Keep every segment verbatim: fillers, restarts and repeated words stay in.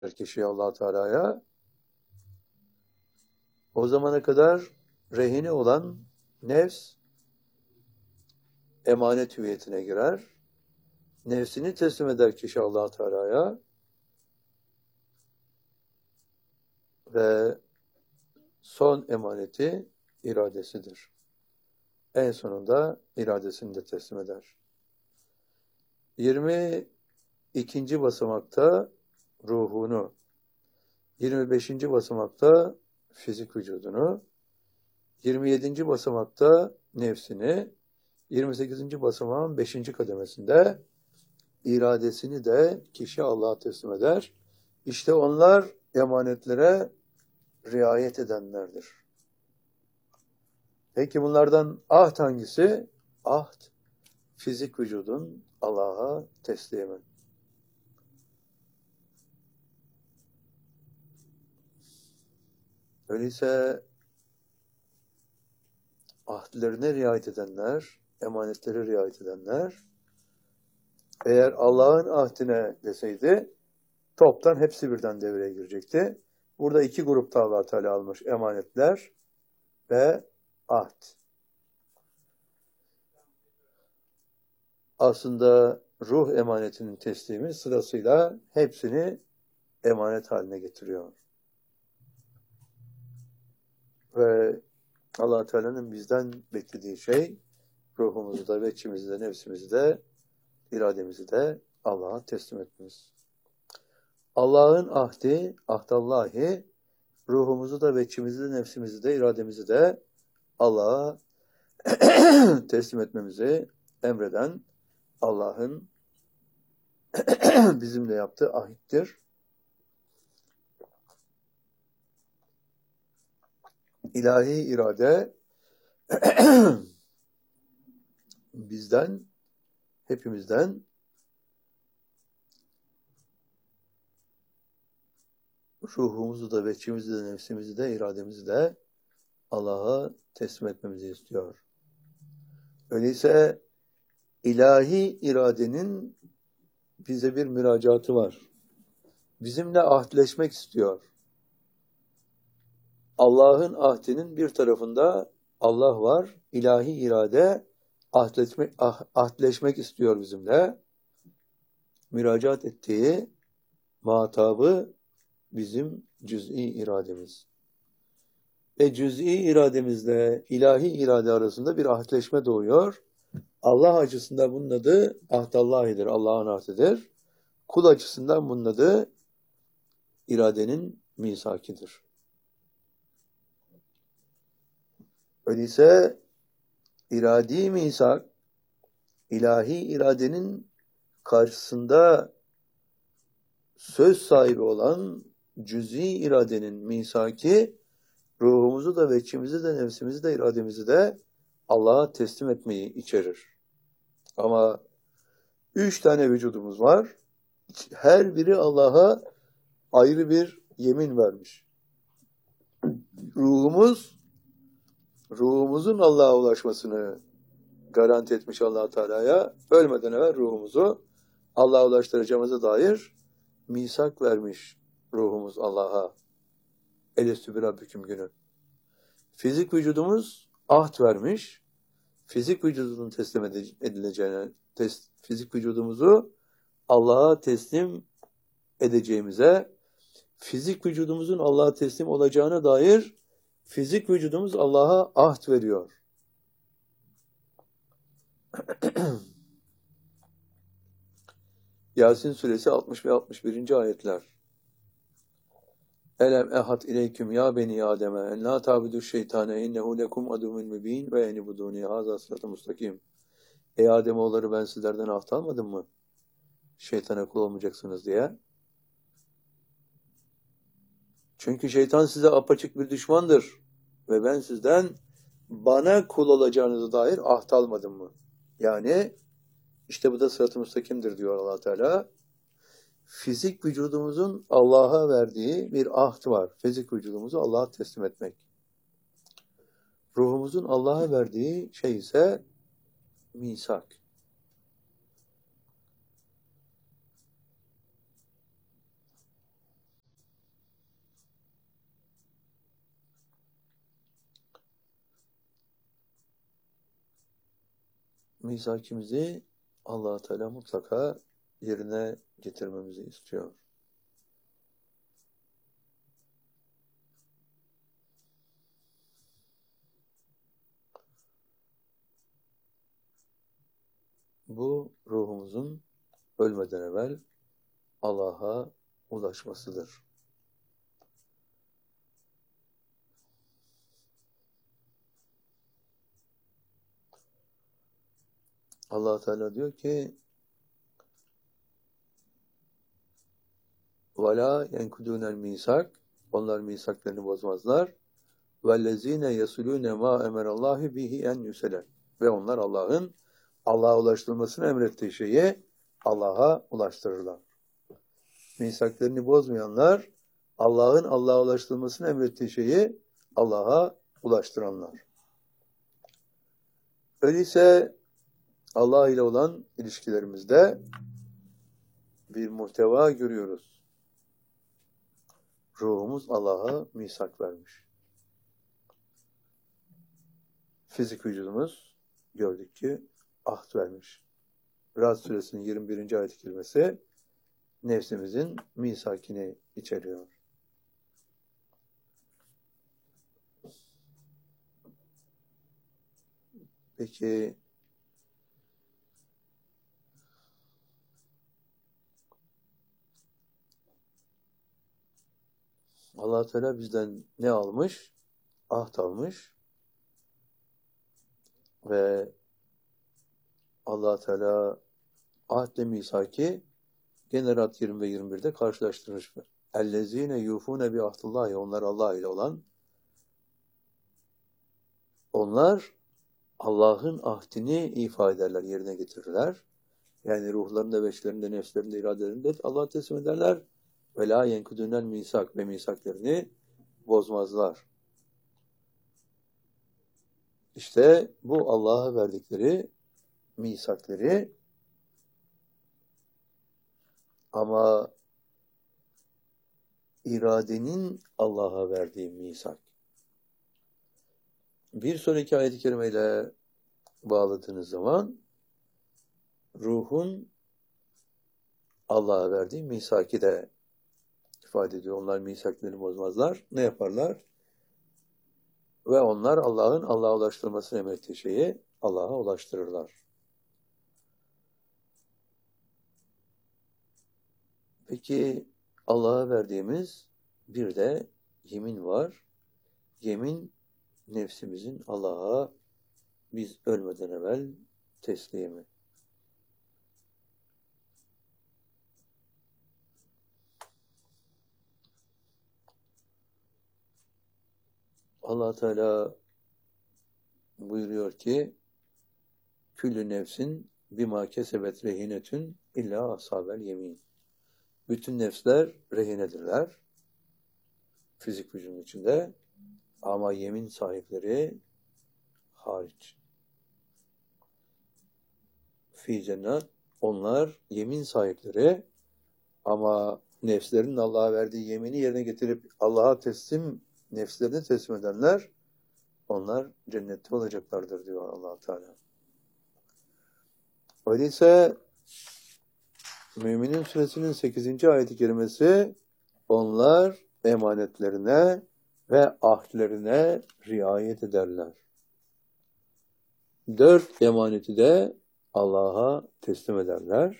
kişi Allah Teala'ya, o zamana kadar rehini olan nefs emanet hüviyetine girer. Nefsini teslim eder kişi Allah Teala'ya ve son emaneti iradesidir. En sonunda iradesini de teslim eder. yirmi ikinci basamakta ruhunu, yirmi beşinci basamakta fizik vücudunu, yirmi yedinci basamakta nefsini, yirmi sekizinci basamağın beşinci kademesinde iradesini de kişi Allah'a teslim eder. İşte onlar emanetlere riayet edenlerdir. Peki bunlardan ahd hangisi? Ahd, fizik vücudun Allah'a teslimi. Öyleyse ahdlerine riayet edenler, emanetlere riayet edenler, eğer Allah'ın ahdine deseydi, toptan hepsi birden devreye girecekti. Burada iki grupta Allah Teala almış: emanetler ve ahd. Aslında ruh emanetinin teslimi sırasıyla hepsini emanet haline getiriyor. Ve Allah Teala'nın bizden beklediği şey, ruhumuzu da, veçimizi de, nefsimizi de, irademizi de Allah'a teslim etmemiz. Allah'ın ahdi, ahdallahi, ruhumuzu da, veçimizi de, nefsimizi de, irademizi de Allah'a teslim etmemizi emreden Allah'ın bizimle yaptığı ahittir. İlahi irade bizden, hepimizden ruhumuzu da, veçimizi de, nefsimizi de, irademizi de Allah'a teslim etmemizi istiyor. Öyleyse ilahi iradenin bize bir müracaatı var. Bizimle ahdleşmek istiyor. Allah'ın ahdinin bir tarafında Allah var. İlahi irade ahdleşmek, ah, ahdleşmek istiyor bizimle. Müracaat ettiği muhatabı bizim cüz'i irademiz. Ve cüz'i irademizle ilahi irade arasında bir ahdleşme doğuyor. Allah açısından bunun adı ahdallahidir, Allah'ın ahdidir. Kul açısından bunun adı iradenin misakidir. Öyleyse iradi misak, ilahi iradenin karşısında söz sahibi olan cüz'i iradenin misaki, ruhumuzu da, veçimizi de, nefsimizi de, irademizi de Allah'a teslim etmeyi içerir. Ama üç tane vücudumuz var. Her biri Allah'a ayrı bir yemin vermiş. Ruhumuz, ruhumuzun Allah'a ulaşmasını garanti etmiş Allah Teala'ya. Ölmeden evvel ruhumuzu Allah'a ulaştıracağımıza dair misak vermiş ruhumuz Allah'a. Elestü bir Rabbüküm günü. Fizik vücudumuz ahd vermiş. Fizik vücudunun teslim edileceğine, tes, fizik vücudumuzu Allah'a teslim edeceğimize, fizik vücudumuzun Allah'a teslim olacağına dair fizik vücudumuz Allah'a ahd veriyor. Yasin suresi altmış ve altmış birinci ayetler. Elem ehad ileyküm ya beni Adem'e en la tabudu şeytane innehu lekum aduvun mübin ve enibuduni haza sıratı mustakim. Ey Ademoğulları, ben sizlerden ahd almadım mı? Şeytana kul olmayacaksınız diye. Çünkü şeytan size apaçık bir düşmandır. Ve ben sizden bana kul olacağınıza dair ahd almadım mı? Yani işte bu da sırat-ı müstakimdir diyor Allah Teala. Fizik vücudumuzun Allah'a verdiği bir ahd var. Fizik vücudumuzu Allah'a teslim etmek. Ruhumuzun Allah'a verdiği şey ise misak. misakimizi Allah Teala mutlaka yerine getirmemizi istiyor. Bu ruhumuzun ölmeden evvel Allah'a ulaşmasıdır. Allah Teala diyor ki وَلَا يَنْكُدُونَ الْمِيسَاكِ Onlar misaklarını bozmazlar. وَالَّذ۪ينَ يَسُلُونَ مَا اَمَرَ اللّٰهِ بِهِ اَنْ يُسَلَ Ve onlar Allah'ın Allah'a ulaştırılmasını emrettiği şeyi Allah'a ulaştırırlar. Misaklarını bozmayanlar, Allah'ın Allah'a ulaştırılmasını emrettiği şeyi Allah'a ulaştıranlar. Öyleyse Allah ile olan ilişkilerimizde bir muhteva görüyoruz. Ruhumuz Allah'a misak vermiş. Fizik vücudumuz gördük ki ahd vermiş. Ra'd suresinin yirmi birinci ayet-i kerimesi nefsimizin misakini içeriyor. Peki Allah Teala bizden ne almış? Ahd almış. Ve Allah Teala ahd-i misaki gene Ra'd yirmi ve yirmi birde karşılaştırmış. Ellezine yufune bi ahdillahi onlar Allah ile olan onlar Allah'ın ahdini ifade ederler, yerine getirirler. Yani ruhlarında, veçlerinde, nefslerinde, iradelerinde Allah'a teslim ederler. Ve la yenkudunel misak ve misaklerini bozmazlar. İşte bu Allah'a verdikleri misakleri ama iradenin Allah'a verdiği misak. Bir sonraki ayet-i kerimeyle bağladığınız zaman ruhun Allah'a verdiği misaki de ifade ediyor. Onlar misaklarını bozmazlar. Ne yaparlar? Ve onlar Allah'ın Allah'a ulaştırmasını emrettiği şeyi Allah'a ulaştırırlar. Peki Allah'a verdiğimiz bir de yemin var. Yemin nefsimizin Allah'a biz ölmeden evvel teslimi. Allah Teala buyuruyor ki küllü nefsin bima kesebet rehinetün illa ashabel yemin. Bütün nefsler rehinedirler. Fizik vücudun içinde. Ama yemin sahipleri hariç. Fi cennet onlar yemin sahipleri ama nefslerinin Allah'a verdiği yemini yerine getirip Allah'a teslim nefslerini teslim edenler onlar cennette olacaklardır diyor Allah Teala. Öyleyse Müminin Suresinin sekizinci ayet-i kerimesi onlar emanetlerine ve ahdlerine riayet ederler. Dört emaneti de Allah'a teslim ederler.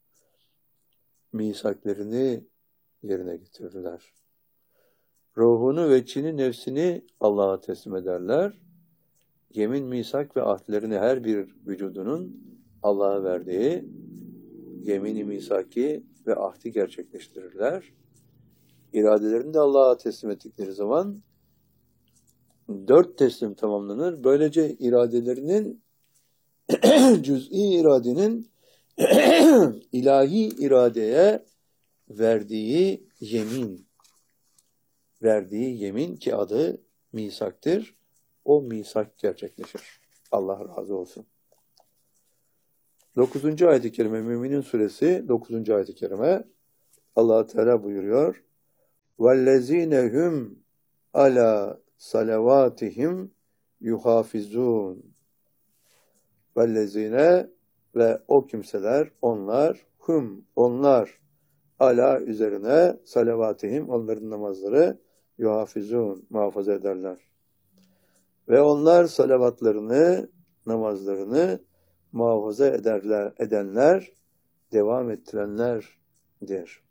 Misaklerini yerine getirirler. Ruhunu ve çini nefsini Allah'a teslim ederler. Yemin, misak ve ahdlerini her bir vücudunun Allah'a verdiği yemin-i misaki ve ahdi gerçekleştirirler. İradelerini de Allah'a teslim ettikleri zaman dört teslim tamamlanır. Böylece iradelerinin cüz'i iradenin ilahi iradeye verdiği yemin verdiği yemin ki adı misaktır. O misak gerçekleşir. Allah razı olsun. dokuzuncu ayet-i kerime Müminin Suresi dokuzuncu ayet-i kerime Allah Teala buyuruyor. وَالَّذ۪ينَ هُمْ عَلَى صَلَوَاتِهِمْ يُحَافِظُونَ vellezine ve o kimseler, onlar, hum, onlar, ala üzerine, salavatihim, onların namazları, yuhafizun, muhafaza ederler. Ve onlar salavatlarını, namazlarını muhafaza ederler, edenler, devam ettirenlerdir.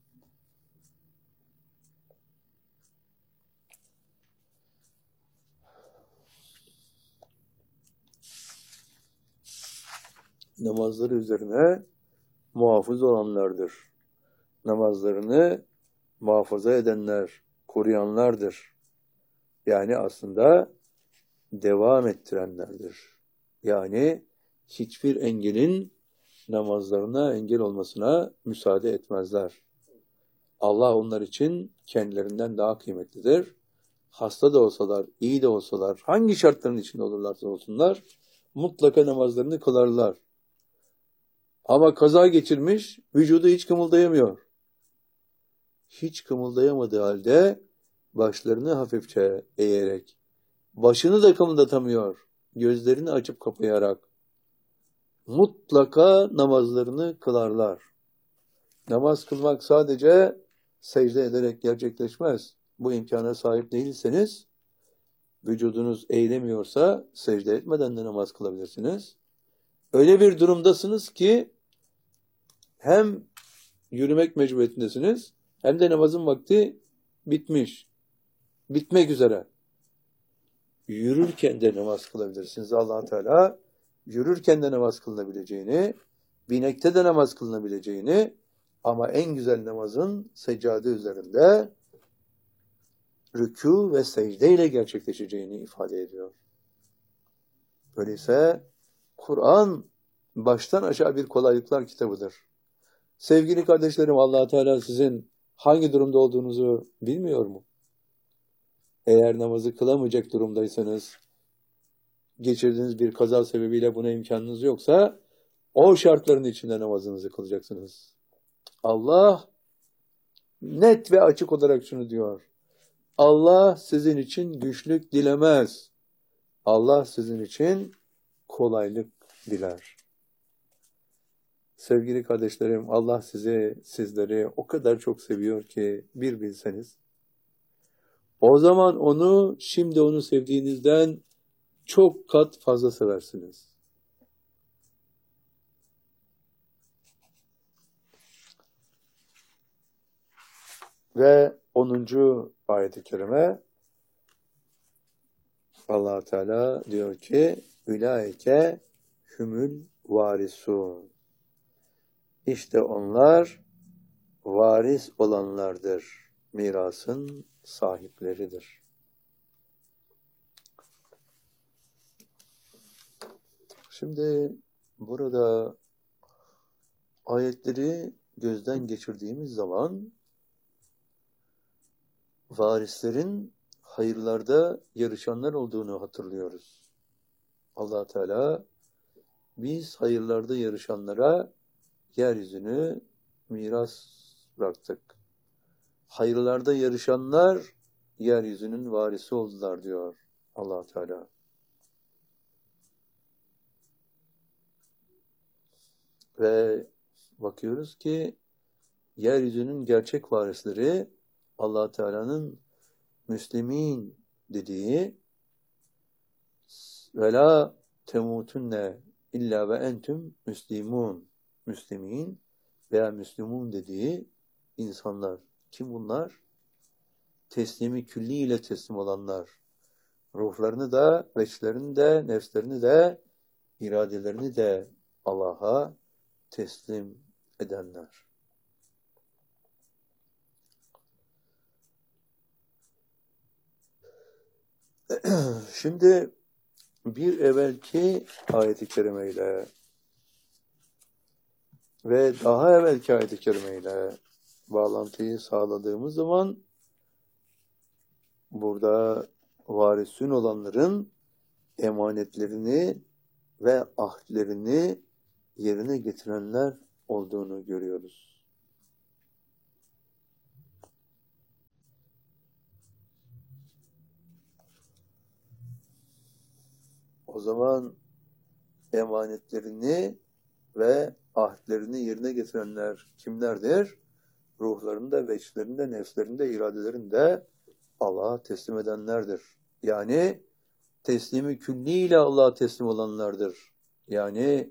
Namazları üzerine muhafız olanlardır. Namazlarını muhafaza edenler, koruyanlardır. Yani aslında devam ettirenlerdir. Yani hiçbir engelin namazlarına engel olmasına müsaade etmezler. Allah onlar için kendilerinden daha kıymetlidir. Hasta da olsalar, iyi de olsalar, hangi şartların içinde olurlarsa olsunlar, mutlaka namazlarını kılarlar. Ama kaza geçirmiş, vücudu hiç kımıldayamıyor. Hiç kımıldayamadığı halde başlarını hafifçe eğerek, başını da kımıldatamıyor, gözlerini açıp kapayarak mutlaka namazlarını kılarlar. Namaz kılmak sadece secde ederek gerçekleşmez. Bu imkana sahip değilseniz, vücudunuz eğilemiyorsa secde etmeden de namaz kılabilirsiniz. Öyle bir durumdasınız ki hem yürümek mecburiyetindesiniz hem de namazın vakti bitmiş. Bitmek üzere. Yürürken de namaz kılabilirsiniz. Allah Teala yürürken de namaz kılınabileceğini, binekte de namaz kılınabileceğini ama en güzel namazın seccade üzerinde rükû ve secde ile gerçekleşeceğini ifade ediyor. Öyleyse Kur'an baştan aşağı bir kolaylıklar kitabıdır. Sevgili kardeşlerim, Allah Teala sizin hangi durumda olduğunuzu bilmiyor mu? Eğer namazı kılamayacak durumdaysanız, geçirdiğiniz bir kaza sebebiyle buna imkanınız yoksa, o şartların içinde namazınızı kılacaksınız. Allah net ve açık olarak şunu diyor: Allah sizin için güçlük dilemez. Allah sizin için kolaylık diler. Sevgili kardeşlerim, Allah sizi, sizleri o kadar çok seviyor ki bir bilseniz. O zaman onu, şimdi onu sevdiğinizden çok kat fazla seversiniz. Ve onuncu ayet-i kerime Allah Teala diyor ki: Ülaike hümül varisun. İşte onlar varis olanlardır. Mirasın sahipleridir. Şimdi burada ayetleri gözden geçirdiğimiz zaman varislerin hayırlarda yarışanlar olduğunu hatırlıyoruz. Allah Teala biz hayırlarda yarışanlara yeryüzünü miras bıraktık. Hayırlarda yarışanlar yeryüzünün varisi oldular diyor Allah Teala. Ve bakıyoruz ki yeryüzünün gerçek varisleri Allah Teala'nın Müslümin dediği ve la temutunne illa ve entüm müslimun, Müslümin veya Müslümun dediği insanlar. Kim bunlar? Teslimi külli ile teslim olanlar. Ruhlarını da, veçlerini de, nefslerini de, iradelerini de Allah'a teslim edenler. Şimdi bir evvelki ayet-i kerimeyle ve daha evvelki ayet-i kerimeyle bağlantıyı sağladığımız zaman burada varisün olanların emanetlerini ve ahdlerini yerine getirenler olduğunu görüyoruz. O zaman emanetlerini ve ahdlerini yerine getirenler kimlerdir? Ruhlarında, veçlerinde, nefslerinde, iradelerinde Allah'a teslim edenlerdir. Yani teslimi külliyle Allah'a teslim olanlardır. Yani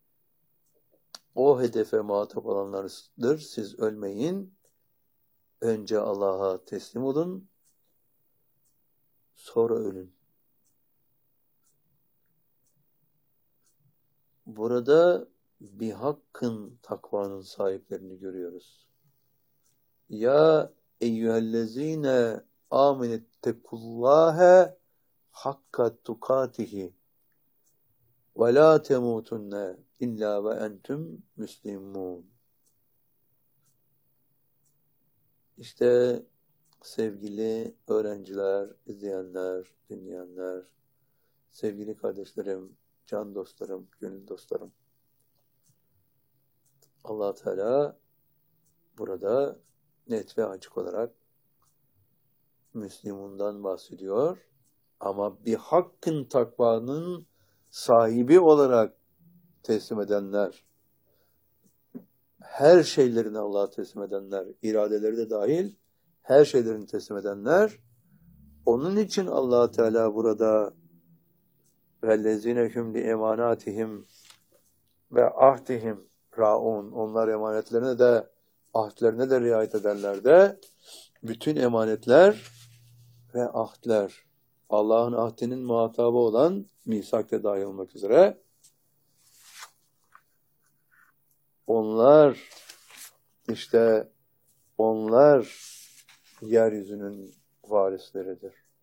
o hedefe muhatap olanlardır. Siz ölmeyin. Önce Allah'a teslim olun. Sonra ölün. Burada bir hakkın takvanın sahiplerini görüyoruz. Ya eyyühellezine amenettekullâhe hakka tukatihi ve la temutunne illa ve entüm müslimun. İşte sevgili öğrenciler, izleyenler, dinleyenler, sevgili kardeşlerim, can dostlarım, gönül dostlarım. Allah Teala burada net ve açık olarak Müslümandan bahsediyor. Ama bir hakkın takvanın sahibi olarak teslim edenler, her şeylerini Allah'a teslim edenler, iradeleri de dahil her şeylerini teslim edenler, onun için Allah Teala burada vellezine hum li emanatihim ve ahdihim raun, onlar emanetlerine de ahdlerine de riayet ederler de bütün emanetler ve ahdler Allah'ın ahdinin muhatabı olan misak-ı dahil olmak üzere onlar işte onlar yeryüzünün varisleridir.